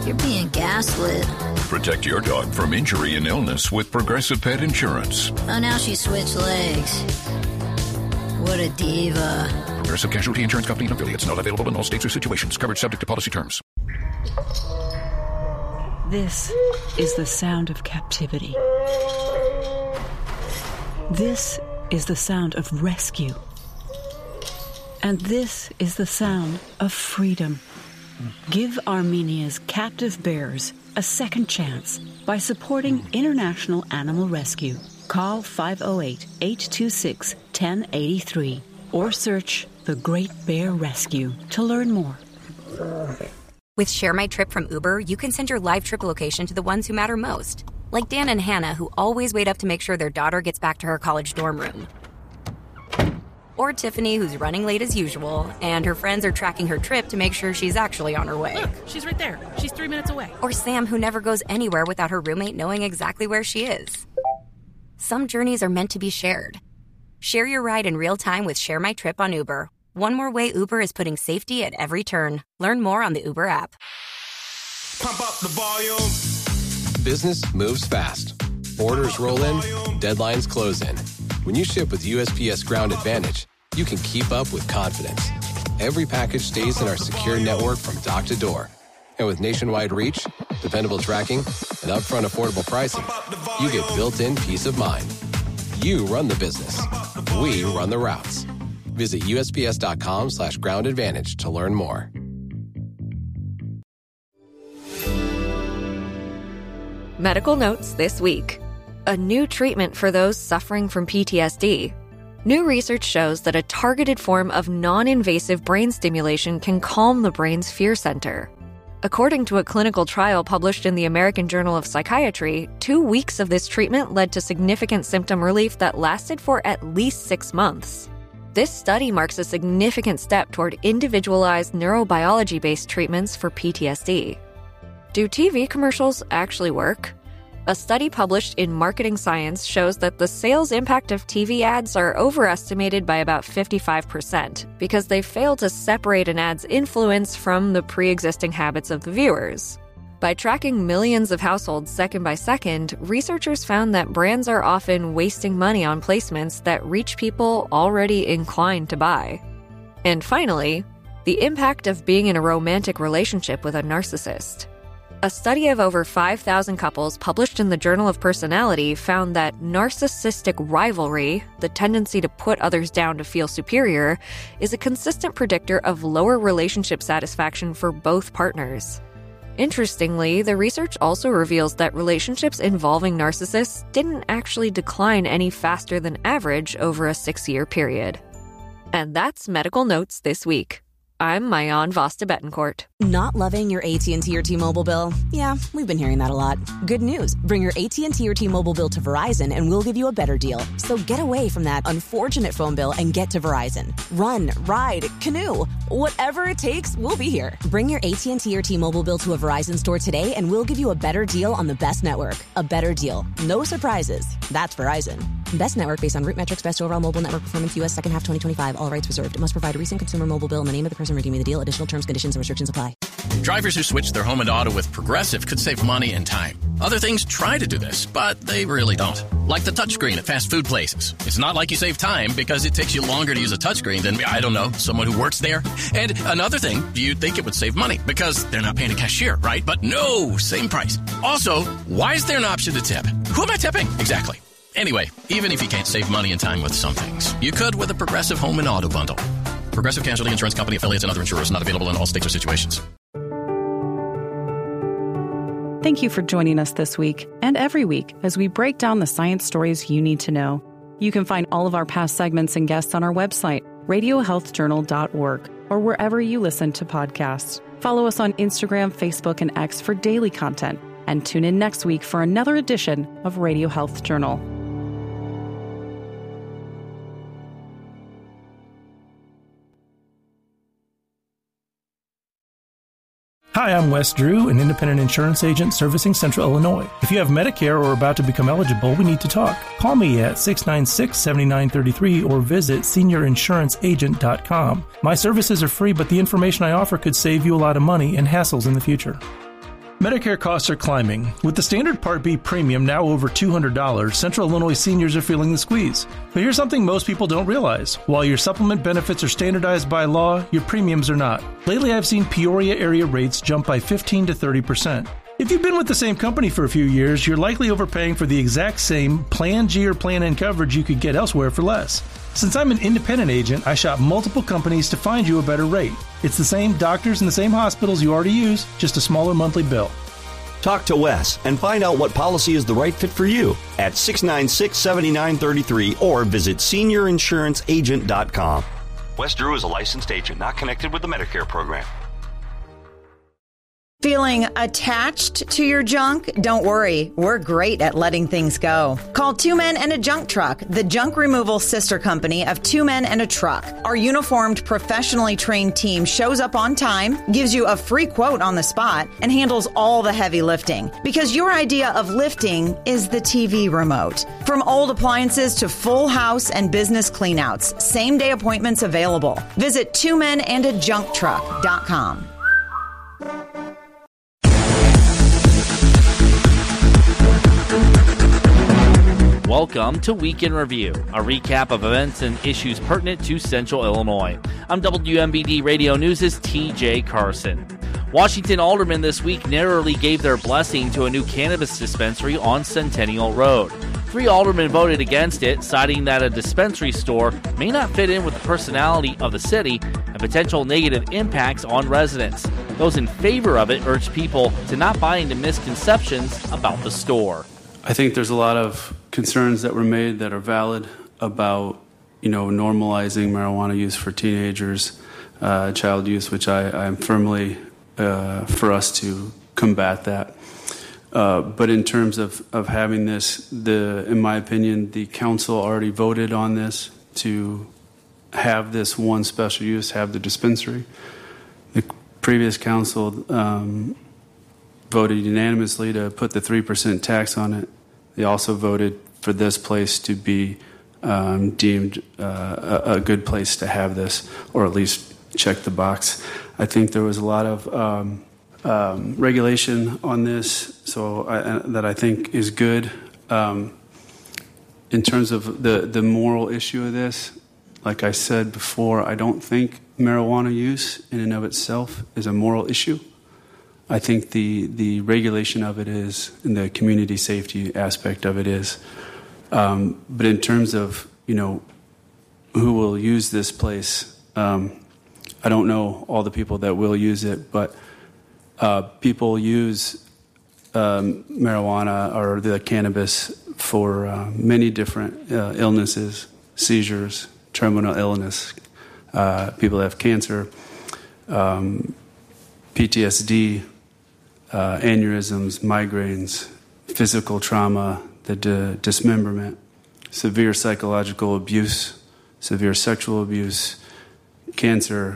You're being gaslit. Protect your dog from injury and illness with Progressive Pet Insurance. Oh, now she switched legs. What a diva. Progressive Casualty Insurance Company and affiliates. Not available in all states or situations. Coverage subject to policy terms. This is the sound of captivity. This is the sound of rescue. And this is the sound of freedom. Give Armenia's captive bears a second chance by supporting International Animal Rescue. Call 508-826-1083 or search The Great Bear Rescue to learn more. With Share My Trip from Uber, you can send your live trip location to the ones who matter most. Like Dan and Hannah, who always wait up to make sure their daughter gets back to her college dorm room. Or Tiffany, who's running late as usual, and her friends are tracking her trip to make sure she's actually on her way. Look, she's right there. She's 3 minutes away. Or Sam, who never goes anywhere without her roommate knowing exactly where she is. Some journeys are meant to be shared. Share your ride in real time with Share My Trip on Uber. One more way Uber is putting safety at every turn. Learn more on the Uber app. Pump up the volume. Business moves fast. Orders roll in, deadlines close in. When you ship with USPS Ground Advantage, you can keep up with confidence. Every package stays in our secure network from dock to door. And with nationwide reach, dependable tracking, and upfront affordable pricing, you get built-in peace of mind. You run the business. We run the routes. Visit USPS.com/Ground Advantage to learn more. Medical notes this week. A new treatment for those suffering from PTSD. New research shows that a targeted form of non-invasive brain stimulation can calm the brain's fear center. According to a clinical trial published in the American Journal of Psychiatry, 2 weeks of this treatment led to significant symptom relief that lasted for at least 6 months. This study marks a significant step toward individualized neurobiology-based treatments for PTSD. Do TV commercials actually work? A study published in Marketing Science shows that the sales impact of TV ads are overestimated by about 55% because they fail to separate an ad's influence from the pre-existing habits of the viewers. By tracking millions of households second by second, researchers found that brands are often wasting money on placements that reach people already inclined to buy. And finally, the impact of being in a romantic relationship with a narcissist. A study of over 5,000 couples published in the Journal of Personality found that narcissistic rivalry, the tendency to put others down to feel superior, is a consistent predictor of lower relationship satisfaction for both partners. Interestingly, the research also reveals that relationships involving narcissists didn't actually decline any faster than average over a 6-year period. And that's Medical Notes this week. I'm Mayan Vasta Betancourt. Not loving your AT&T or T-Mobile bill? Yeah, we've been hearing that a lot. Good news. Bring your AT&T or T-Mobile bill to Verizon and we'll give you a better deal. So get away from that unfortunate phone bill and get to Verizon. Run, ride, canoe. Whatever it takes, we'll be here. Bring your AT&T or T-Mobile bill to a Verizon store today and we'll give you a better deal on the best network. A better deal. No surprises. That's Verizon. Best network based on root metrics, best overall mobile network performance, U.S. second half 2025. All rights reserved. It must provide a recent consumer mobile bill and the name of the person redeeming the deal. Additional terms, conditions, and restrictions apply. Drivers who switch their home and auto with Progressive could save money and time. Other things try to do this, but they really don't. Like the touchscreen at fast food places. It's not like you save time because it takes you longer to use a touchscreen than, I don't know, someone who works there. And another thing, you'd think it would save money because they're not paying a cashier, right? But no, same price. Also, why is there an option to tip? Who am I tipping? Exactly. Anyway, even if you can't save money and time with some things, you could with a Progressive home and auto bundle. Progressive Casualty Insurance Company, affiliates, and other insurers not available in all states or situations. Thank you for joining us this week and every week as we break down the science stories you need to know. You can find all of our past segments and guests on our website, radiohealthjournal.org, or wherever you listen to podcasts. Follow us on Instagram, Facebook, and X for daily content. And tune in next week for another edition of Radio Health Journal. Hi, I'm Wes Drew, an independent insurance agent servicing Central Illinois. If you have Medicare or are about to become eligible, we need to talk. Call me at 696-7933 or visit seniorinsuranceagent.com. My services are free, but the information I offer could save you a lot of money and hassles in the future. Medicare costs are climbing. With the standard Part B premium now over $200, Central Illinois seniors are feeling the squeeze. But here's something most people don't realize. While your supplement benefits are standardized by law, your premiums are not. Lately, I've seen Peoria area rates jump by 15 to 30%. If you've been with the same company for a few years, you're likely overpaying for the exact same Plan G or Plan N coverage you could get elsewhere for less. Since I'm an independent agent, I shop multiple companies to find you a better rate. It's the same doctors and the same hospitals you already use, just a smaller monthly bill. Talk to Wes and find out what policy is the right fit for you at 696-7933 or visit seniorinsuranceagent.com. Wes Drew is a licensed agent not connected with the Medicare program. Feeling attached to your junk? Don't worry, we're great at letting things go. Call Two Men and a Junk Truck, the junk removal sister company of Two Men and a Truck. Our uniformed, professionally trained team shows up on time, gives you a free quote on the spot, and handles all the heavy lifting. Because your idea of lifting is the TV remote. From old appliances to full house and business cleanouts, same-day appointments available. Visit twomenandajuncktruck.com. Welcome to Week in Review, a recap of events and issues pertinent to Central Illinois. I'm WMBD Radio News' TJ Carson. Washington aldermen this week narrowly gave their blessing to a new cannabis dispensary on Centennial Road. 3 aldermen voted against it, citing that a dispensary store may not fit in with the personality of the city and potential negative impacts on residents. Those in favor of it urged people to not buy into misconceptions about the store. I think there's a lot of concerns that were made that are valid about, normalizing marijuana use for teenagers, child use, which I am firmly for us to combat that. But in terms of having this, in my opinion, the council already voted on this to have this one special use, have the dispensary. The previous council voted unanimously to put the 3% tax on it. They also voted for this place to be deemed a good place to have this, or at least check the box. I think there was a lot of regulation on this, that I think is good. In terms of the moral issue of this, like I said before, I don't think marijuana use in and of itself is a moral issue. I think the regulation of it is, and the community safety aspect of it is. But in terms of, who will use this place, I don't know all the people that will use it, but people use marijuana or the cannabis for many different illnesses, seizures, terminal illness. People that have cancer, PTSD, aneurysms, migraines, physical trauma, the dismemberment, severe psychological abuse, severe sexual abuse, cancer,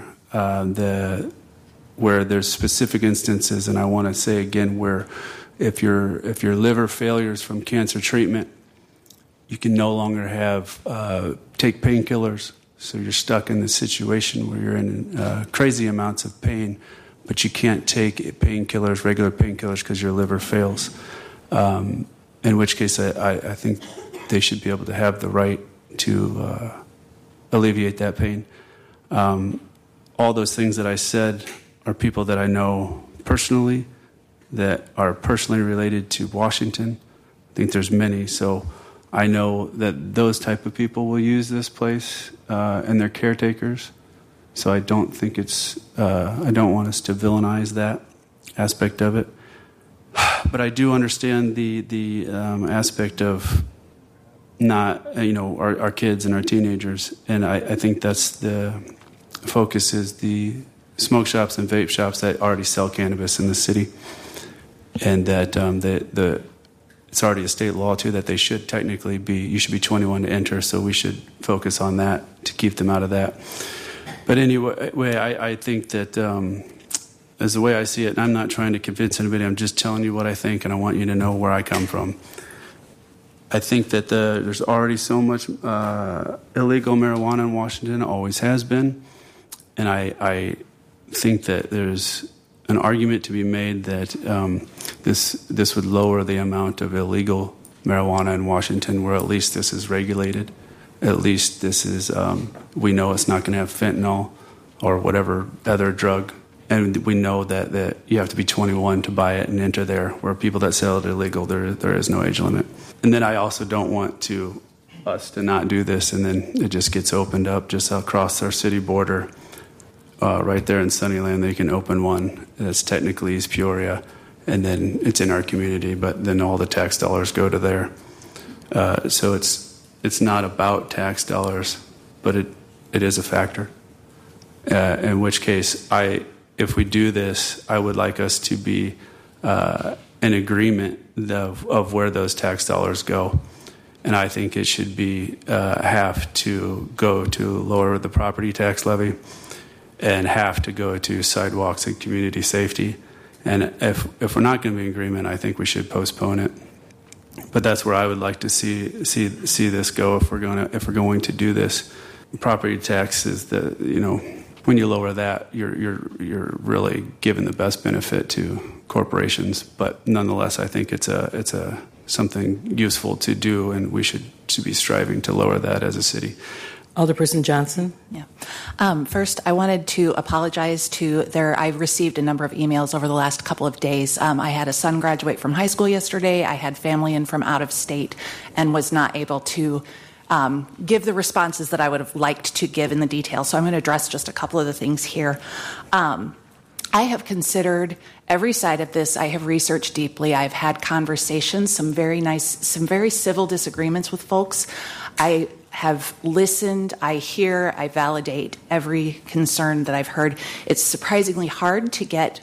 where there's specific instances, and I want to say again, where if your liver failures from cancer treatment, you can no longer take painkillers, so you're stuck in this situation where you're in crazy amounts of pain, but you can't take painkillers, regular painkillers, because your liver fails. In which case, I think they should be able to have the right to alleviate that pain. All those things that I said are people that I know personally, that are personally related to Washington. I think there's many, so I know that those type of people will use this place and they're caretakers. So I don't think I don't want us to villainize that aspect of it. But I do understand the aspect of not, our kids and our teenagers. And I think that's the focus, is the smoke shops and vape shops that already sell cannabis in the city. And that it's already a state law, too, that they should technically you should be 21 to enter. So we should focus on that to keep them out of that. But anyway, I think that as the way I see it, and I'm not trying to convince anybody, I'm just telling you what I think, and I want you to know where I come from. I think that there's already so much illegal marijuana in Washington, always has been, and I think that there's an argument to be made that this would lower the amount of illegal marijuana in Washington, where at least this is regulated. At least this is, we know it's not going to have fentanyl or whatever other drug. And we know that you have to be 21 to buy it and enter there, where people that sell it illegal, there is no age limit. And then I also don't want us to not do this, and then it just gets opened up just across our city border. Right there in Sunnyland, they can open one that's technically East Peoria, and then it's in our community, but then all the tax dollars go to there. So it's not about tax dollars, but it is a factor. In which case, if we do this, I would like us to be in agreement of where those tax dollars go. And I think it should be have to go to lower the property tax levy and have to go to sidewalks and community safety. And if we're not going to be in agreement, I think we should postpone it. But that's where I would like to see this go if we're going to do this. Property tax is when you lower that, you're really giving the best benefit to corporations. But nonetheless, I think it's a something useful to do, and we should be striving to lower that as a city. Alderperson Johnson. Yeah. First, I wanted to apologize I've received a number of emails over the last couple of days. I had a son graduate from high school yesterday. I had family in from out of state and was not able to give the responses that I would have liked to give in the detail. So I'm going to address just a couple of the things here. I have considered every side of this. I have researched deeply. I've had conversations, some very civil disagreements with folks. I have listened, I hear, I validate every concern that I've heard. It's surprisingly hard to get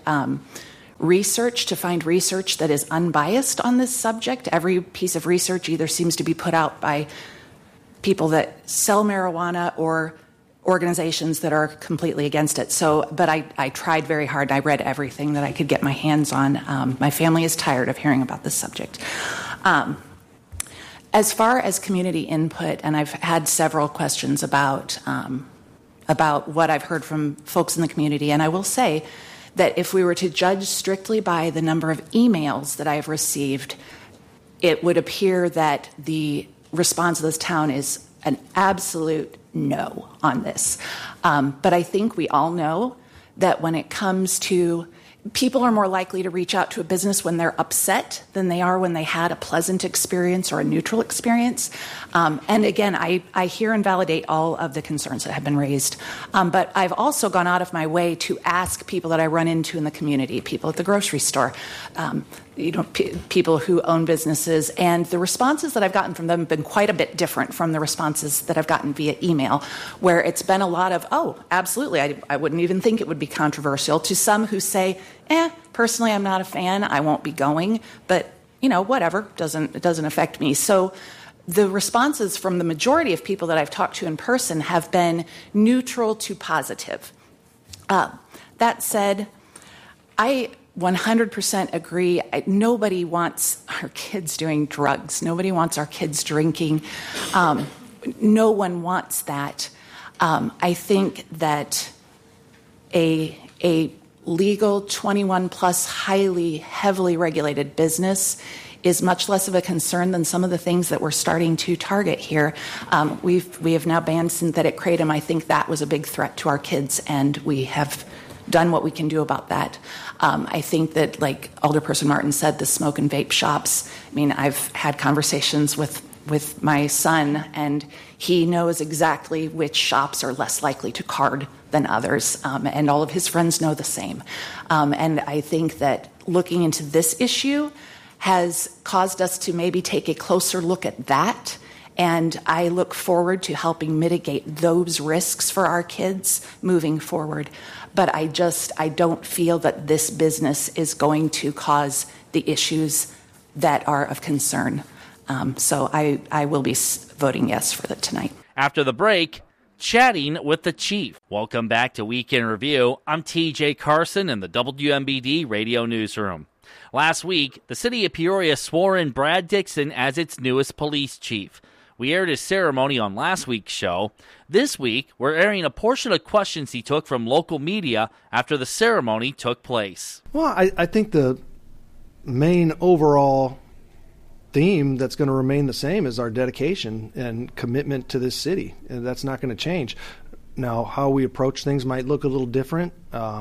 to find research that is unbiased on this subject. Every piece of research either seems to be put out by people that sell marijuana or organizations that are completely against it. But I tried very hard. I read everything that I could get my hands on. My family is tired of hearing about this subject. As far as community input, and I've had several questions about what I've heard from folks in the community, and I will say that if we were to judge strictly by the number of emails that I have received, it would appear that the response of this town is an absolute no on this. But I think we all know that when it comes to people are more likely to reach out to a business when they're upset than they are when they had a pleasant experience or a neutral experience. And again, I hear and validate all of the concerns that have been raised. But I've also gone out of my way to ask people that I run into in the community, people at the grocery store, people who own businesses, and the responses that I've gotten from them have been quite a bit different from the responses that I've gotten via email, where it's been a lot of, oh, absolutely, I wouldn't even think it would be controversial, to some who say, personally, I'm not a fan, I won't be going, but, whatever, it doesn't affect me. So the responses from the majority of people that I've talked to in person have been neutral to positive. That said, I 100% agree. Nobody wants our kids doing drugs. Nobody wants our kids drinking. No one wants that. I think that a legal 21 plus heavily regulated business is much less of a concern than some of the things that we're starting to target here. We have now banned synthetic kratom. I think that was a big threat to our kids, and we have done what we can do about that. I think that, like Alderperson Martin said, the smoke and vape shops, I've had conversations with my son, and he knows exactly which shops are less likely to card than others, and all of his friends know the same. And I think that looking into this issue has caused us to maybe take a closer look at that, and I look forward to helping mitigate those risks for our kids moving forward. But I don't feel that this business is going to cause the issues that are of concern. So I will be voting yes for that tonight. After the break, chatting with the chief. Welcome back to Week in Review. I'm TJ Carson in the WMBD Radio Newsroom. Last week, the city of Peoria swore in Brad Dixon as its newest police chief. We aired his ceremony on last week's show. This week, we're airing a portion of questions he took from local media after the ceremony took place. Well, I think the main overall theme that's going to remain the same is our dedication and commitment to this city, and that's not going to change. Now, how we approach things might look a little different.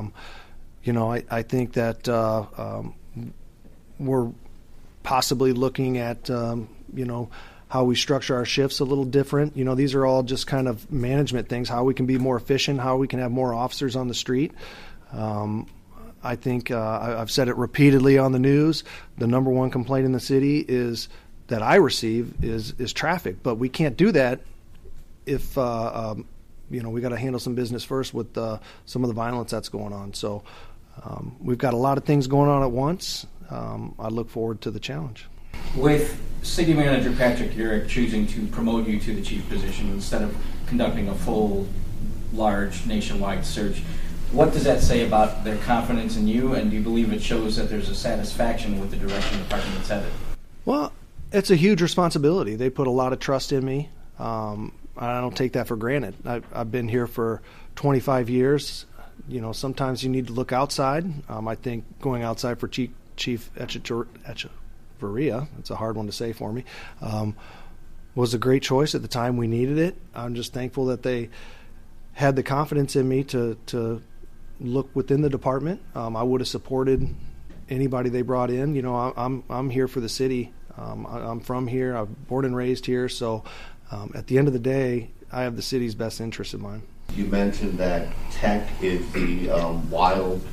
I think that we're possibly looking at, how we structure our shifts a little different. These are all just kind of management things, how we can be more efficient, how we can have more officers on the street. I think I've said it repeatedly on the news. The number one complaint in the city that I receive is traffic, but we can't do that if we got to handle some business first with some of the violence that's going on. So we've got a lot of things going on at once. I look forward to the challenge. With City Manager Patrick Urick choosing to promote you to the chief position instead of conducting a full, large, nationwide search, what does that say about their confidence in you, and do you believe it shows that there's a satisfaction with the direction the department's headed? Well, it's a huge responsibility. They put a lot of trust in me. I don't take that for granted. I've been here for 25 years. Sometimes you need to look outside. I think going outside for Chief Echevarria, it's a hard one to say for me, was a great choice at the time we needed it. I'm just thankful that they had the confidence in me to look within the department. I would have supported anybody they brought in. I'm here for the city. I'm from here. I'm born and raised here. So at the end of the day, I have the city's best interest in mind. You mentioned that tech is the wild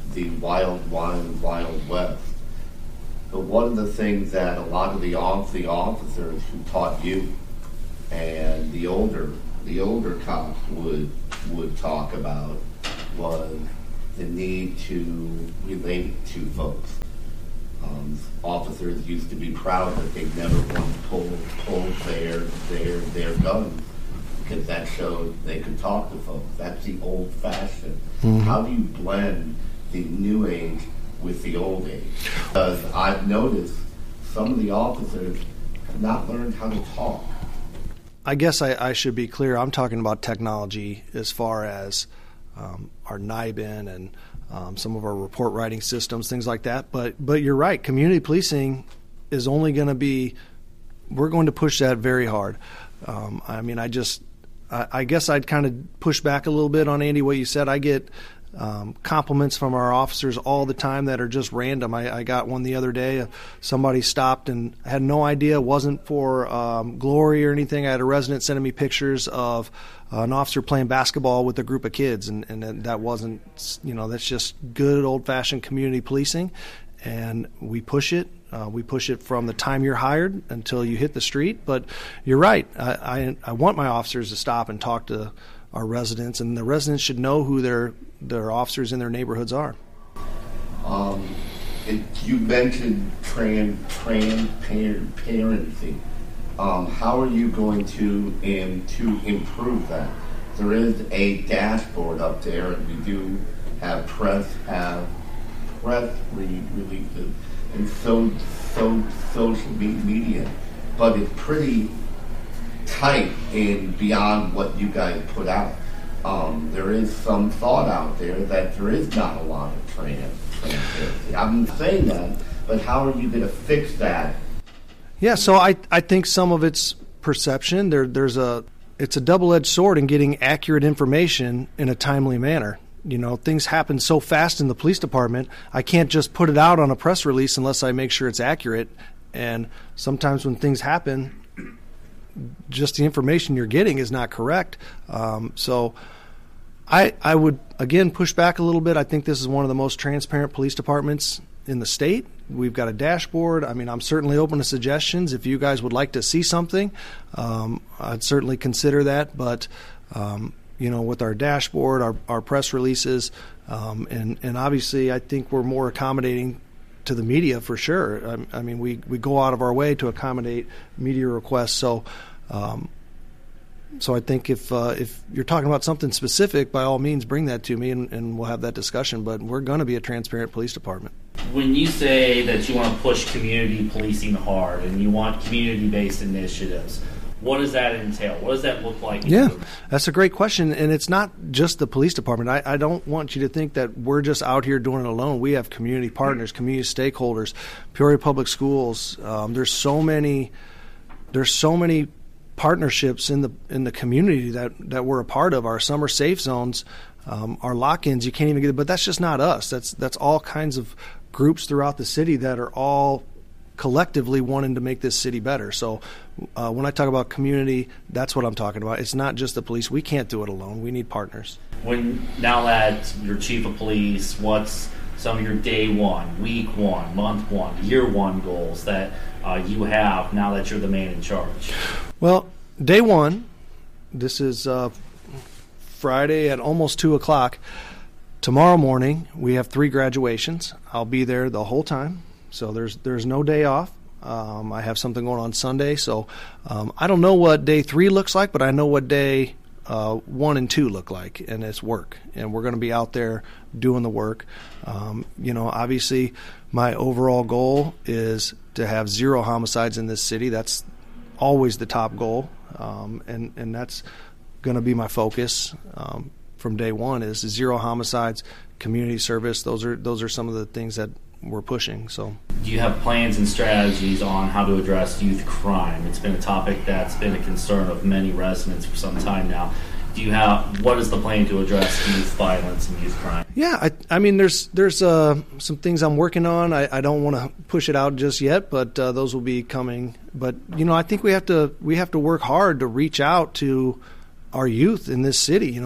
west. But one of the things that a lot of the officers who taught you and the older cops would talk about was the need to relate to folks. Officers used to be proud that they never once pulled their guns because that showed they could talk to folks. That's the old-fashioned. Mm-hmm. How do you blend the new age with the old age? Because I've noticed some of the officers have not learned how to talk. I guess I should be clear. I'm talking about technology as far as our NIBIN and some of our report writing systems, things like that. But you're right. Community policing is only going to be – we're going to push that very hard. I guess I'd kind of push back a little bit on, Andy, what you said. I get compliments from our officers all the time that are just random. I got one the other day. Somebody stopped and had no idea. It wasn't for glory or anything. I had a resident sending me pictures of an officer playing basketball with a group of kids, and that wasn't, that's just good old-fashioned community policing, and we push it. We push it from the time you're hired until you hit the street. But you're right. I want my officers to stop and talk to our residents, and the residents should know who their officers in their neighborhoods are. You mentioned transparency. How are you going to improve that? There is a dashboard up there, and we do have press releases and social media, but it's pretty tight and beyond what you guys put out. There is some thought out there that there is not a lot of transparency. I'm saying that, but how are you going to fix that? Yeah, so I think some of it's perception. It's a double-edged sword in getting accurate information in a timely manner. Things happen so fast in the police department, I can't just put it out on a press release unless I make sure it's accurate. And sometimes when things happen, just the information you're getting is not correct. So I would, again, push back a little bit. I think this is one of the most transparent police departments in the state. We've got a dashboard. I'm certainly open to suggestions. If you guys would like to see something, I'd certainly consider that. But with our dashboard, our press releases, and obviously I think we're more accommodating to the media for sure. We go out of our way to accommodate media requests. So I think if you're talking about something specific, by all means, bring that to me and we'll have that discussion. But we're going to be a transparent police department. When you say that you want to push community policing hard and you want community-based initiatives, What does that entail? What does that look like? Yeah, that's a great question, and it's not just the police department. I don't want you to think that we're just out here doing it alone. We have community partners, community stakeholders, Peoria Public Schools. There's so many partnerships in the community that we're a part of. Our summer safe zones, our lock-ins, you can't even get it, but that's just not us. That's all kinds of groups throughout the city that are all collectively wanting to make this city better. So when I talk about community, that's what I'm talking about. It's not just the police. We can't do it alone. We need partners. Now that you're chief of police, what's some of your day one, week one, month one, year one goals that you have now that you're the man in charge? Well, day one, this is Friday at almost 2 o'clock. Tomorrow morning, we have 3 graduations. I'll be there the whole time. So there's no day off. I have something going on Sunday. So I don't know what day 3 looks like, but I know what day 1 and 2 look like, and it's work. And we're going to be out there doing the work. Obviously, my overall goal is to have 0 homicides in this city. That's always the top goal, and that's going to be my focus from day one is 0 homicides, community service. Those are some of the things that we're pushing. So, do you have plans and strategies on how to address youth crime? It's been a topic that's been a concern of many residents for some time now. What is the plan to address youth violence and youth crime? Yeah, I mean, there's some things I'm working on. I don't want to push it out just yet, but those will be coming. But I think we have to work hard to reach out to our youth in this city.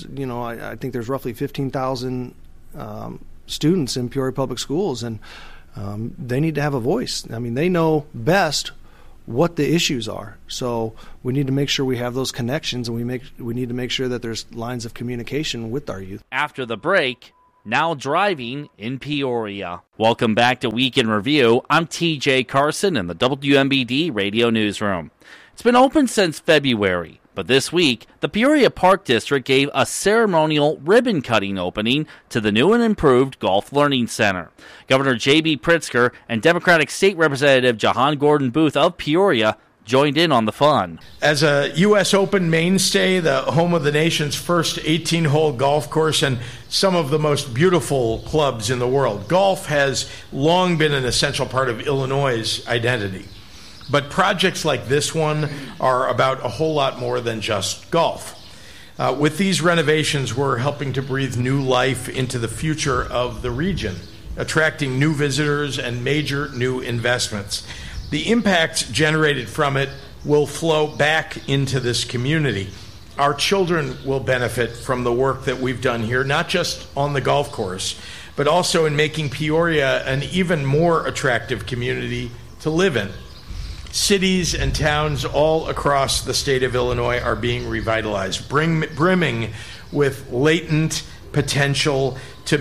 I think there's roughly 15,000 students in Peoria Public Schools, and they need to have a voice. I mean, they know best what the issues are. So we need to make sure we have those connections, and we need to make sure that there's lines of communication with our youth. After the break, now driving in Peoria. Welcome back to Week in Review. I'm TJ Carson in the WMBD Radio Newsroom. It's been open since February, but this week, the Peoria Park District gave a ceremonial ribbon-cutting opening to the new and improved Golf Learning Center. Governor J.B. Pritzker and Democratic State Representative Jahan Gordon Booth of Peoria joined in on the fun. As a U.S. Open mainstay, the home of the nation's first 18-hole golf course and some of the most beautiful clubs in the world, golf has long been an essential part of Illinois' identity. But projects like this one are about a whole lot more than just golf. With these renovations, we're helping to breathe new life into the future of the region, attracting new visitors and major new investments. The impact generated from it will flow back into this community. Our children will benefit from the work that we've done here, not just on the golf course, but also in making Peoria an even more attractive community to live in. Cities and towns all across the state of Illinois are being revitalized, brimming with latent potential to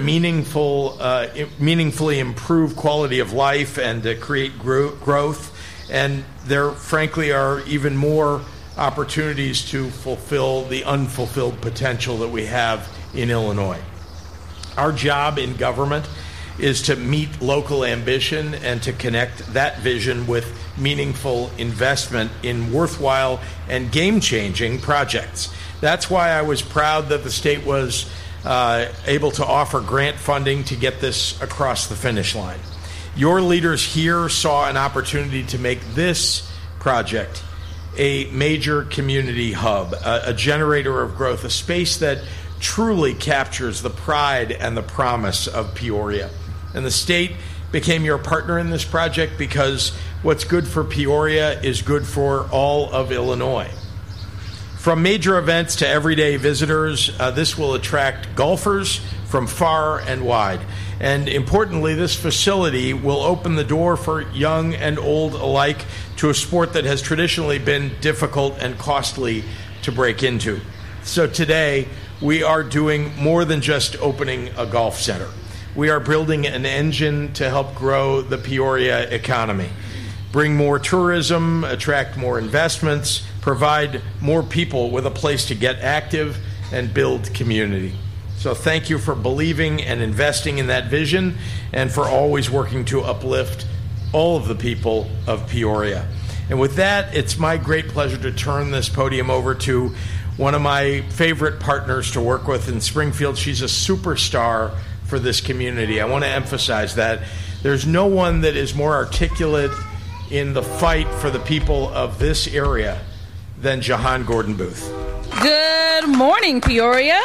meaningfully improve quality of life and to create growth. And there, frankly, are even more opportunities to fulfill the unfulfilled potential that we have in Illinois. Our job in government is to meet local ambition and to connect that vision with meaningful investment in worthwhile and game-changing projects. That's why I was proud that the state was able to offer grant funding to get this across the finish line. Your leaders here saw an opportunity to make this project a major community hub, a generator of growth, a space that truly captures the pride and the promise of Peoria. And the state became your partner in this project because what's good for Peoria is good for all of Illinois. From major events to everyday visitors, this will attract golfers from far and wide. And importantly, this facility will open the door for young and old alike to a sport that has traditionally been difficult and costly to break into. So today, we are doing more than just opening a golf center. We are building an engine to help grow the Peoria economy, bring more tourism, attract more investments, provide more people with a place to get active and build community. So thank you for believing and investing in that vision and for always working to uplift all of the people of Peoria. And with that, it's my great pleasure to turn this podium over to one of my favorite partners to work with in Springfield. She's a superstar for this community. I want to emphasize that. There's no one that is more articulate in the fight for the people of this area than Jahan Gordon Booth. Good morning, Peoria.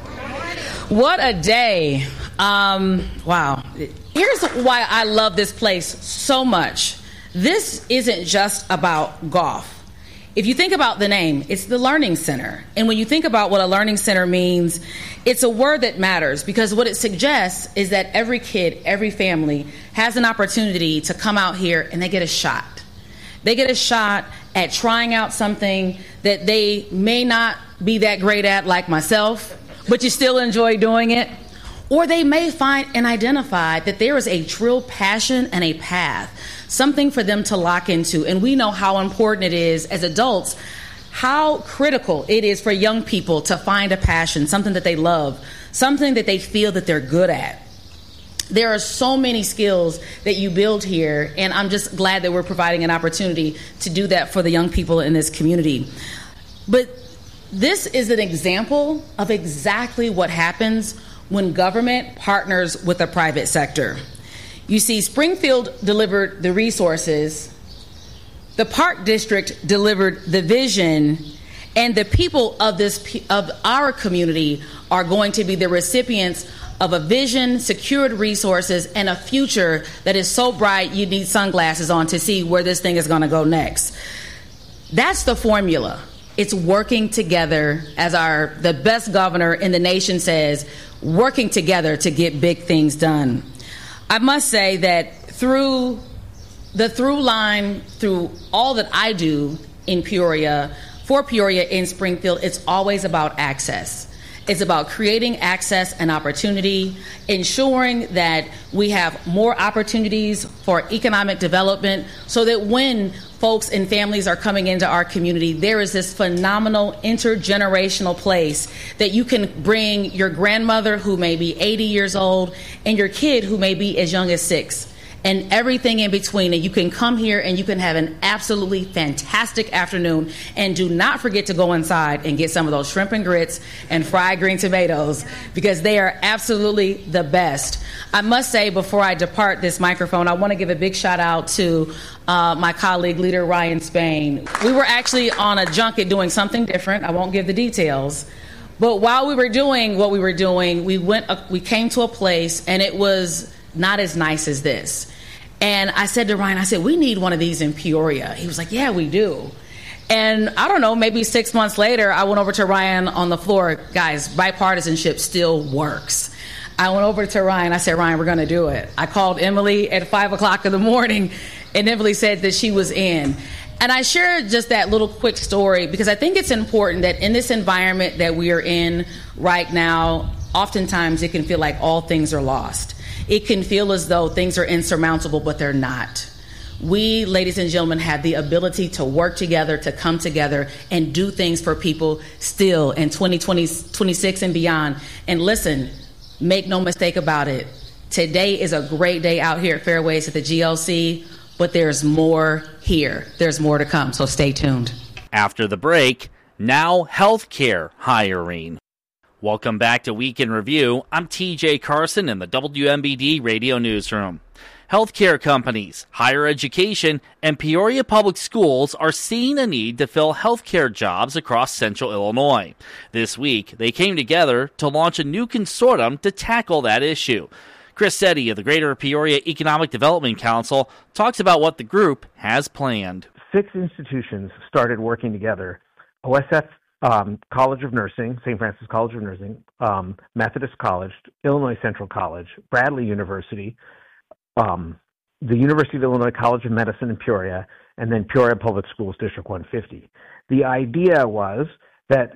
What a day. Wow. Here's why I love this place so much. This isn't just about golf. If you think about the name, it's the Learning Center. And when you think about what a learning center means, it's a word that matters because what it suggests is that every kid, every family has an opportunity to come out here and they get a shot. They get a shot at trying out something that they may not be that great at, like myself, but you still enjoy doing it. Or they may find and identify that there is a true passion and a path, something for them to lock into. And we know how important it is as adults, how critical it is for young people to find a passion, something that they love, something that they feel that they're good at. There are so many skills that you build here, and I'm just glad that we're providing an opportunity to do that for the young people in this community. But this is an example of exactly what happens when government partners with the private sector. You see, Springfield delivered the resources, the Park District delivered the vision, and the people of our community are going to be the recipients of a vision, secured resources, and a future that is so bright you need sunglasses on to see where this thing is going to go next. That's the formula. It's working together, as the best governor in the nation says, working together to get big things done. I must say that through the through line, through all that I do in Peoria, for Peoria in Springfield, it's always about access. It's about creating access and opportunity, ensuring that we have more opportunities for economic development so that when folks and families are coming into our community, there is this phenomenal intergenerational place that you can bring your grandmother who may be 80 years old and your kid who may be as young as 6. And everything in between. And you can come here and you can have an absolutely fantastic afternoon. And do not forget to go inside and get some of those shrimp and grits and fried green tomatoes because they are absolutely the best. I must say, before I depart this microphone, I want to give a big shout out to my colleague, Leader Ryan Spain. We were actually on a junket doing something different. I won't give the details. But while we were doing what we were doing, we came to a place and it was not as nice as this. And I said to Ryan, we need one of these in Peoria. He was like, yeah, we do. And I don't know, maybe 6 months later, I went over to Ryan on the floor. Guys, bipartisanship still works. I went over to Ryan. I said, Ryan, we're going to do it. I called Emily at 5 o'clock in the morning, and Emily said that she was in. And I shared just that little quick story because I think it's important that in this environment that we are in right now, oftentimes it can feel like all things are lost. It can feel as though things are insurmountable, but they're not. We, ladies and gentlemen, have the ability to work together, to come together and do things for people still in 2026 and beyond. And listen, make no mistake about it. Today is a great day out here at Fairways at the GLC, but there's more here. There's more to come, so stay tuned. After the break, now healthcare hiring. Welcome back to Week in Review. I'm TJ Carson in the WMBD Radio Newsroom. Healthcare companies, higher education, and Peoria Public Schools are seeing a need to fill healthcare jobs across central Illinois. This week, they came together to launch a new consortium to tackle that issue. Chris Setti of the Greater Peoria Economic Development Council talks about what the group has planned. 6 institutions started working together. OSF College of Nursing, St. Francis College of Nursing, Methodist College, Illinois Central College, Bradley University, the University of Illinois College of Medicine in Peoria, and then Peoria Public Schools District 150. The idea was that,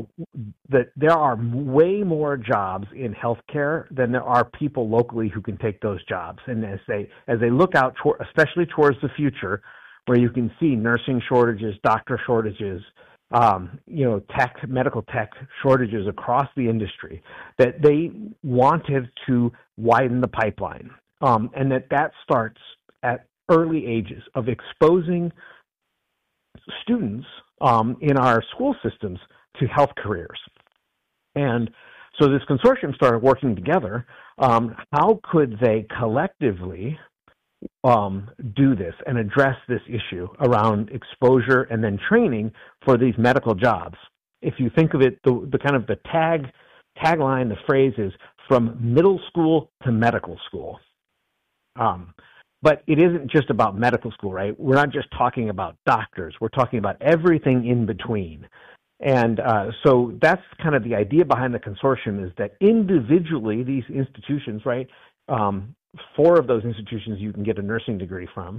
that there are way more jobs in healthcare than there are people locally who can take those jobs. And as they look out, especially towards the future, where you can see nursing shortages, doctor shortages, medical tech shortages across the industry, that they wanted to widen the pipeline. And that starts at early ages of exposing students in our school systems to health careers. And so this consortium started working together. How could they collectively do this and address this issue around exposure and then training for these medical jobs? If you think of it, the kind of the tagline, the phrase is from middle school to medical school. But it isn't just about medical school, right? We're not just talking about doctors. We're talking about everything in between. And so that's kind of the idea behind the consortium, is that individually these institutions, right, 4 of those institutions you can get a nursing degree from,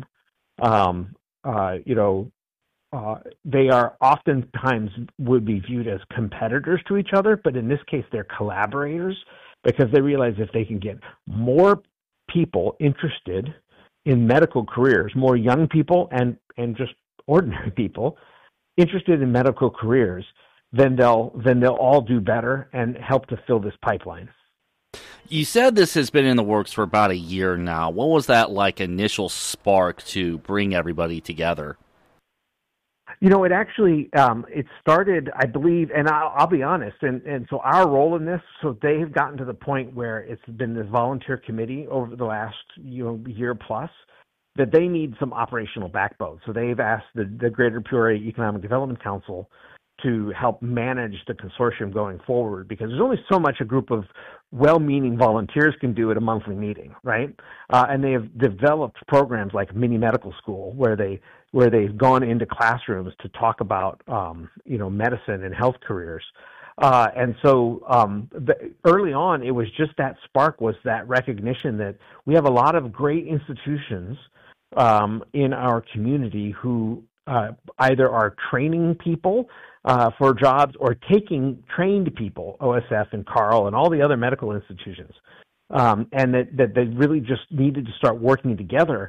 they are oftentimes would be viewed as competitors to each other, but in this case they're collaborators, because they realize if they can get more people interested in medical careers, more young people and just ordinary people interested in medical careers, then they'll all do better and help to fill this pipeline. You said this has been in the works for about a year now. What was that like initial spark to bring everybody together? It actually, it started, I believe, and I'll be honest, and so our role in this, so they have gotten to the point where it's been this volunteer committee over the last year plus, that they need some operational backbone. So they've asked the Greater Peoria Economic Development Council to help manage the consortium going forward, because there's only so much a group of well-meaning volunteers can do at a monthly meeting, right? And they have developed programs like Mini Medical School, where they've gone into classrooms to talk about medicine and health careers. And so early on, it was just that spark, was that recognition that we have a lot of great institutions in our community who either are training people for jobs or taking trained people, OSF and Carle and all the other medical institutions, and that they really just needed to start working together